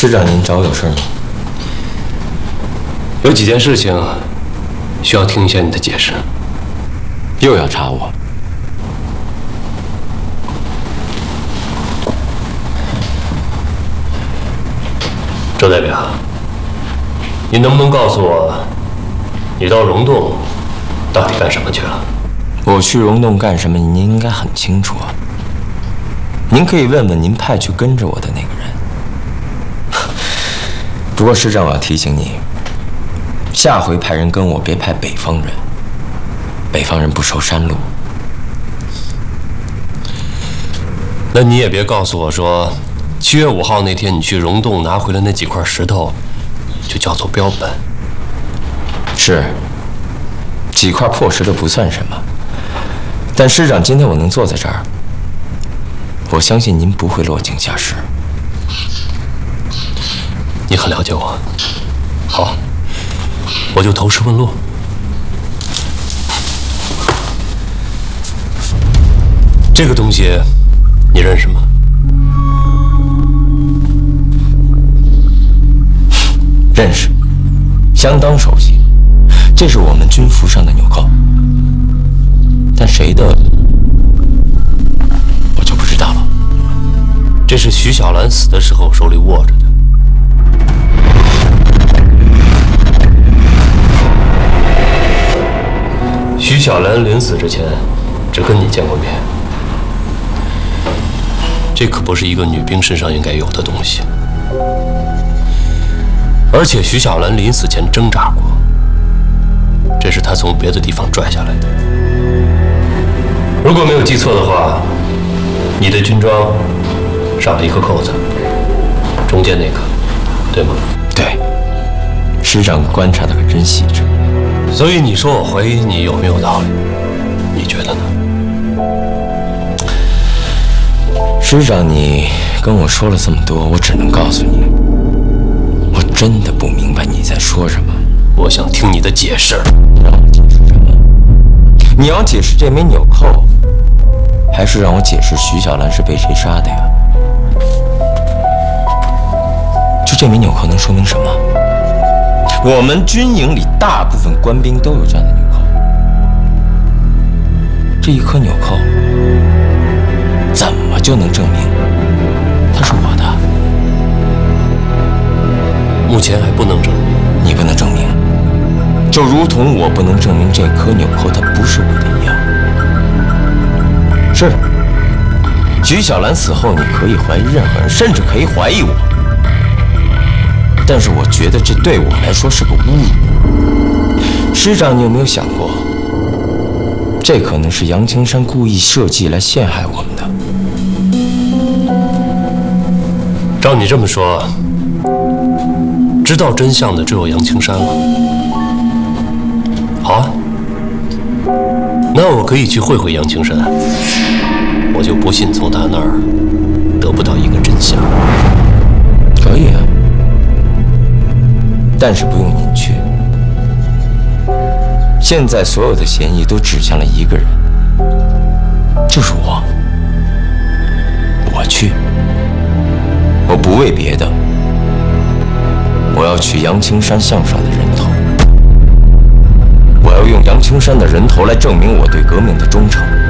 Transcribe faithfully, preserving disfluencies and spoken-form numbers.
师长，您找我有事吗？ 有几件事情需要听一下你的解释。 又要查我？ 周代表，你能不能告诉我，你到溶洞到底干什么去了？ 我去溶洞干什么？您应该很清楚啊。您可以问问您派去跟着我的那个人。不过师长，我要提醒你，下回派人跟我别派北方人，北方人不熟山路。 那你也别告诉我说，七月五号那天你去溶洞拿回来那几块石头，就叫做标本。 是，几块破石头不算什么，但师长，今天我能坐在这儿，我相信您不会落井下石。 你很了解我，好，我就投石问路。这个东西你认识吗？ 认识，相当熟悉。这是我们军服上的纽扣，但谁的我就不知道了。 这是徐小兰死的时候手里握着的。徐小兰临死之前只跟你见过面，这可不是一个女兵身上应该有的东西。而且徐小兰临死前挣扎过，这是她从别的地方拽下来的。如果没有记错的话，你的军装少了一个扣子，中间那个，对吗？ 对，师长观察的可真细致。 所以你说我怀疑你有没有道理？你觉得呢？ 师长，你跟我说了这么多，我只能告诉你，我真的不明白你在说什么。 我想听你的解释。 你让我解释什么？你要解释这枚纽扣，还是让我解释徐小兰是被谁杀的呀？就这枚纽扣能说明什么？我们军营里大部分官兵都有这样的纽扣，这一颗纽扣怎么就能证明它是我的？ 目前还不能证明。 你不能证明，就如同我不能证明这颗纽扣它不是我的一样。是，徐小兰死后，你可以怀疑任何人，甚至可以怀疑我。但是我觉得这对我来说是个侮辱。师长，你有没有想过，这可能是杨青山故意设计来陷害我们的？ 照你这么说，知道真相的只有杨青山了。好啊，那我可以去会会杨青山，我就不信从他那儿得不到一个真相。 可以啊。但是不用您去，现在所有的嫌疑都指向了一个人，就是我。我去，我不为别的，我要取杨青山项上的人头，我要用杨青山的人头来证明我对革命的忠诚。